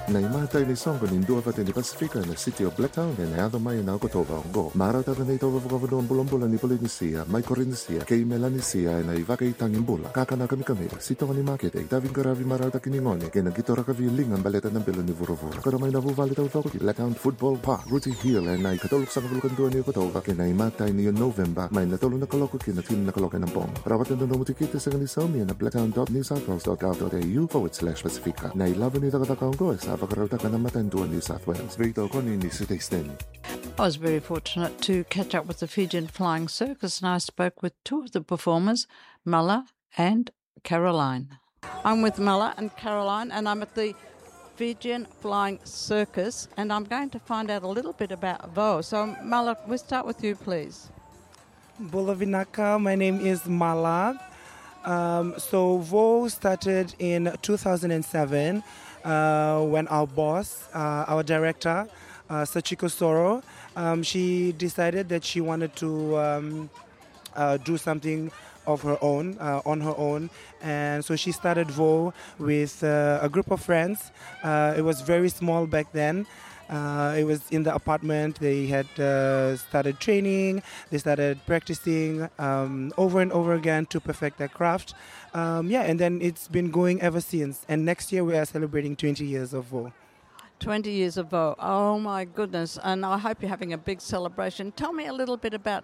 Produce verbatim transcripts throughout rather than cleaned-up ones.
Nei mātai ni songa ni ndua whate ni Pasifika na City of Blacktown e nei adho mai na o kotowa o ngo. Mara tata nei tau whakawhanoa mbulambula ni Polynesia, mai Korinisia, kei Melanisia e nei whaka i tangimbula. Kakana kami kami, sitonga ni makete, i tawin karavi marata kini ngone, ke na gitora kavi lingan baleta ng bilo ni Vurovura. Kara mai na vuvali tau whako ki Blacktown Football Park, Ruti Hill e nei katoluk sa kavulukan ni o kotowa, ke nei mātai ni o November, mai na tolu na kaloko ki na tin na kaloko ng pong. Rawat na nomutikita sa ganisawmi na blacktown dot new south wales dot gov dot a u forward slash Pasifika. Nei lava ni takatakaw ko sa Vakarauta Kanamatan New South Wales. Vito Koni ni City Sten. I was very fortunate to catch up with the Fijian Flying Circus, and I spoke with two of the performers, Mala and Caroline. I'm with Mala and Caroline, and I'm at the Fijian Flying Circus, and I'm going to find out a little bit about Vo. So, Mala, we'll start with you, please. Bula Vinaka, my name is Mala. Um, so Vo started in two thousand seven uh, when our boss, uh, our director, uh, Sachiko Soro, um, she decided that she wanted to um, uh, do something of her own, uh, on her own. And so she started Vo with uh, a group of friends. Uh, it was very small back then. Uh, it was in the apartment. They had uh, started training. They started practicing um, over and over again to perfect their craft. Um, yeah, and then it's been going ever since. And next year we are celebrating twenty years of Vo. twenty years of Vo. Oh, my goodness. And I hope you're having a big celebration. Tell me a little bit about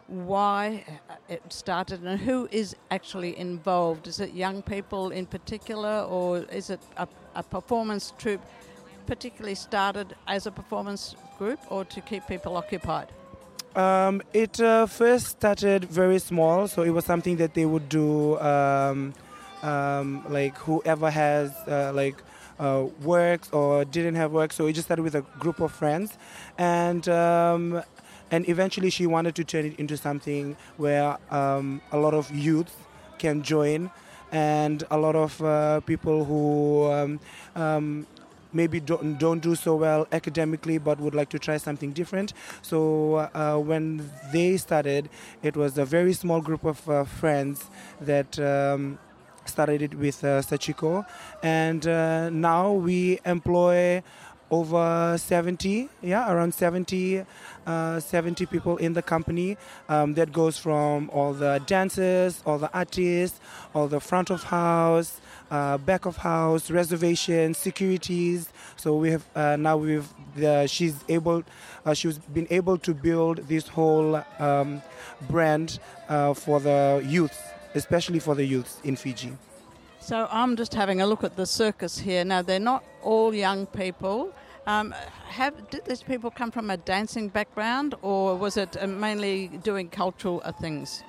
why it started and who is actually involved. Is it young people in particular, or is it a, a performance troupe particularly started as a performance group or to keep people occupied? Um, it uh, first started very small, so it was something that they would do, um, um, like whoever has uh, like uh, works or didn't have work. So it just started with a group of friends, and um, and eventually she wanted to turn it into something where um, a lot of youth can join, and a lot of uh, people who um, um, maybe don't, don't do so well academically but would like to try something different. So uh, when they started, it was a very small group of uh, friends that um, started it with uh, Sachiko. And uh, now we employ over seventy, yeah, around seventy, uh, seventy people in the company. Um, that goes from all the dancers, all the artists, all the front of house, uh, back of house, reservations, securities. So we have uh, now we've uh, she's able, uh, she's been able to build this whole um, brand uh, for the youth, especially for the youth in Fiji. So I'm just having a look at the circus here. Now, they're not all young people. Um, have, did these people come from a dancing background, or was it uh, mainly doing cultural uh, things?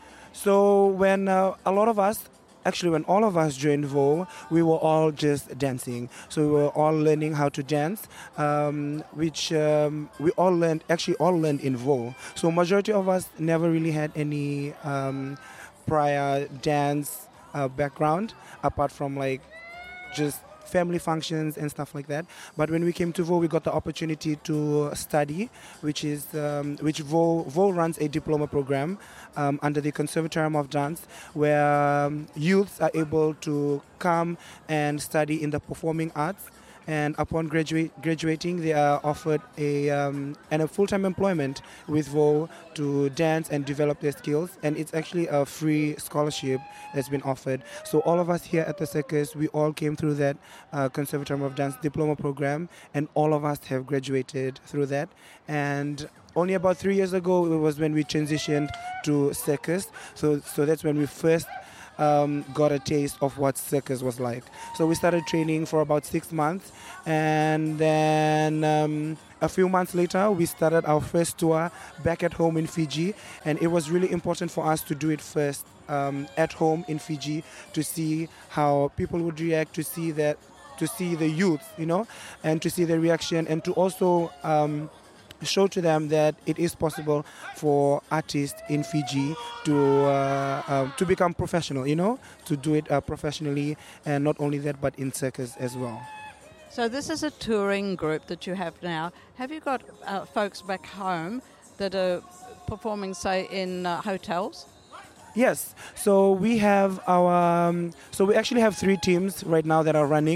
So when uh, a lot of us, actually when all of us joined Vo, we were all just dancing. So we were all learning how to dance, um, which um, we all learned, actually all learned in Vo. So majority of us never really had any um, prior dance uh, background, apart from like just family functions and stuff like that. But when we came to Vo, we got the opportunity to study, which is um, which Vo, Vo runs a diploma program um, under the Conservatorium of Dance, where um, youths are able to come and study in the performing arts. And upon graduate, graduating, they are offered a um, and a full-time employment with Vo to dance and develop their skills. And it's actually a free scholarship that's been offered. So all of us here at the circus, we all came through that uh, Conservatorium of Dance diploma program, and all of us have graduated through that. And only about three years ago, it was when we transitioned to circus. So, so that's when we first Um, got a taste of what circus was like. So we started training for about six months, and then um, a few months later we started our first tour back at home in Fiji, and it was really important for us to do it first um, at home in Fiji to see how people would react, to see that, to see the youth, you know, and to see the reaction, and to also um, show to them that it is possible for artists in Fiji to uh, uh, to become professional, you know, to do it uh, professionally, and not only that, but in circus as well. So this is a touring group that you have now. Have you got uh, folks back home that are performing, say, in uh, hotels? Yes. So we have our. Um, so we actually have three teams right now that are running.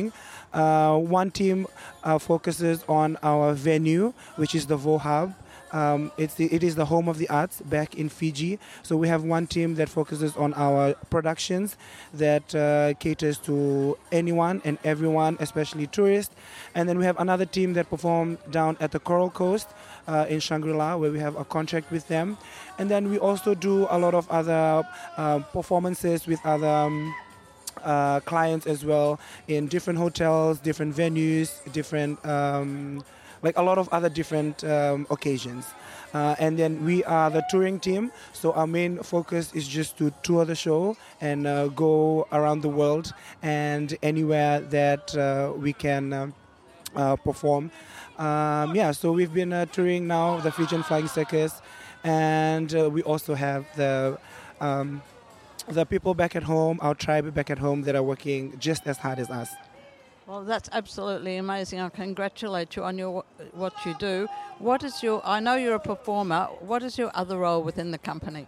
Uh, one team uh, focuses on our venue, which is the Vohub. Um, it's the, it is the home of the arts back in Fiji. So we have one team that focuses on our productions that uh, caters to anyone and everyone, especially tourists. And then we have another team that perform down at the Coral Coast uh, in Shangri-La, where we have a contract with them. And then we also do a lot of other uh, performances with other um, uh, clients as well in different hotels, different venues, different... Um, like a lot of other different um, occasions. Uh, and then we are the touring team, so our main focus is just to tour the show and uh, go around the world and anywhere that uh, we can um, uh, perform. Um, yeah, so we've been uh, touring now the Fijian Flying Circus, and uh, we also have the um, the people back at home, our tribe back at home, that are working just as hard as us. Well, that's absolutely amazing. I congratulate you on your what you do. What is your? I know you're a performer. What is your other role within the company?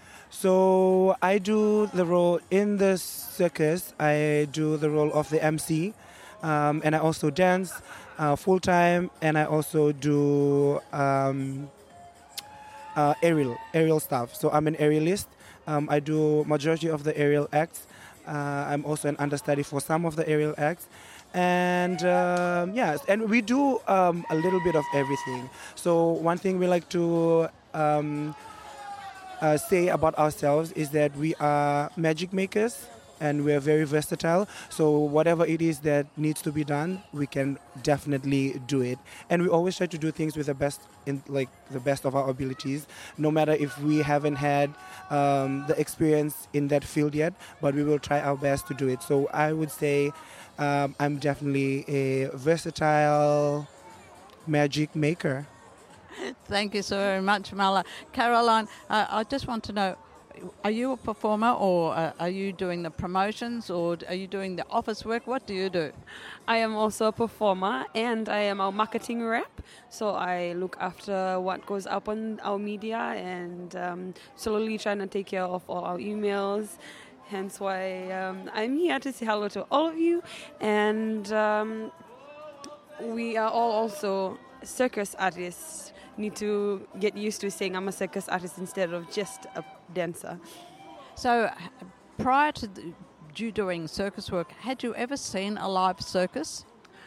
So I do the role in the circus. I do the role of the M C, um, and I also dance uh, full time. And I also do um, uh, aerial aerial stuff. So I'm an aerialist. Um, I do majority of the aerial acts. Uh, I'm also an understudy for some of the aerial acts. And um, yeah, and we do um, a little bit of everything. So one thing we like to um, uh, say about ourselves is that we are magic makers and we're very versatile. So whatever it is that needs to be done, we can definitely do it. And we always try to do things with the best, in like the best of our abilities, no matter if we haven't had um, the experience in that field yet, but we will try our best to do it. So I would say um, I'm definitely a versatile magic maker. Thank you so very much, Mala. Caroline, uh, I just want to know, are you a performer, or uh, are you doing the promotions, or are you doing the office work? What do you do? I am also a performer, and I am our marketing rep. So I look after what goes up on our media and um, slowly trying to take care of all our emails. Hence why um, I'm here to say hello to all of you. And um, we are all also circus artists. Need to get used to saying I'm a circus artist instead of just a dancer. So prior to the, you doing circus work, had you ever seen a live circus?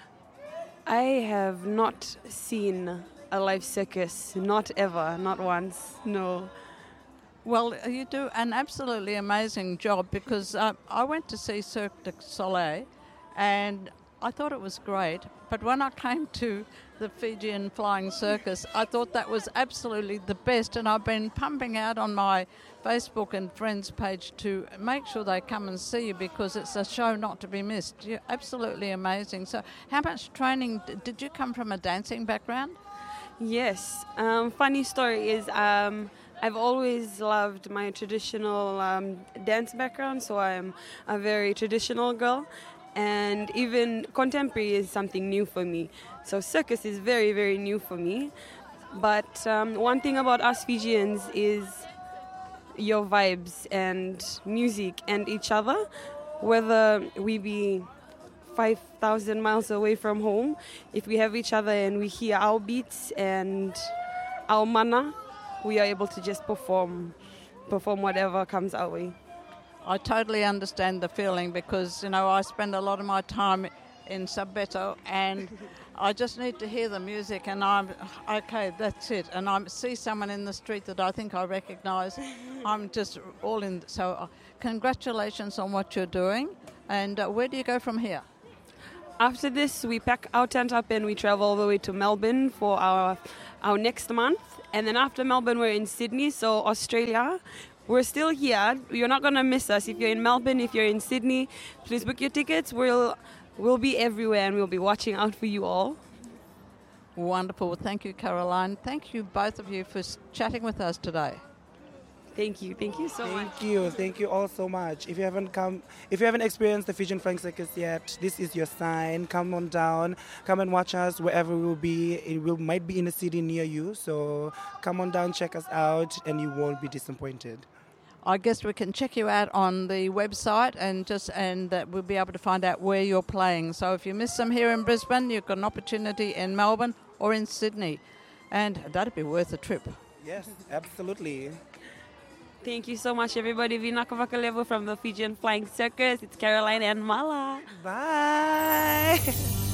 I have not seen a live circus, not ever, not once, no. Well, you do an absolutely amazing job, because uh, I went to see Cirque du Soleil and I thought it was great, but when I came to the Fijian Flying Circus, I thought that was absolutely the best, and I've been pumping out on my Facebook and friends page to make sure they come and see you, because it's a show not to be missed. You're absolutely amazing. So how much training, did you come from a dancing background? Yes. Um, funny story is um, I've always loved my traditional um, dance background, so I'm a very traditional girl. And even contemporary is something new for me. So circus is very, very new for me. But um, one thing about us Fijians is your vibes and music and each other. Whether we be five thousand miles away from home, if we have each other and we hear our beats and our mana, we are able to just perform, perform whatever comes our way. I totally understand the feeling, because, you know, I spend a lot of my time in Sabeto and I just need to hear the music and I'm, okay, that's it. And I see someone in the street that I think I recognise, I'm just all in. So uh, congratulations on what you're doing. And uh, where do you go from here? After this, we pack our tent up and we travel all the way to Melbourne for our, our next month. And then after Melbourne, we're in Sydney, so Australia. We're still here. You're not going to miss us. If you're in Melbourne, if you're in Sydney, please book your tickets. We'll we'll be everywhere and we'll be watching out for you all. Wonderful. Thank you, Caroline. Thank you, both of you, for chatting with us today. Thank you. Thank you so Thank much. Thank you. Thank you all so much. If you haven't come, if you haven't experienced the Fijian Flying Circus yet, this is your sign. Come on down. Come and watch us wherever we will be. It will might be in a city near you. So come on down, check us out, and you won't be disappointed. I guess we can check you out on the website and just and that we'll be able to find out where you're playing. So if you miss them here in Brisbane, you've got an opportunity in Melbourne or in Sydney, and that'd be worth a trip. Yes, absolutely. Thank you so much, everybody. Vinakavakalevu from the Fijian Flying Circus. It's Caroline and Mala. Bye.